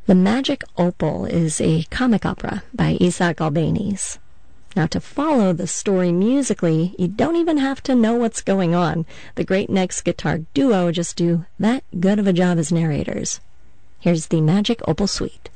The Magic Opal is a comic opera by Isaac Albéniz. Now, to follow the story musically, you don't even have to know what's going on. The Great Necks guitar duo just do that good of a job as narrators. Here's the Magic Opal Suite.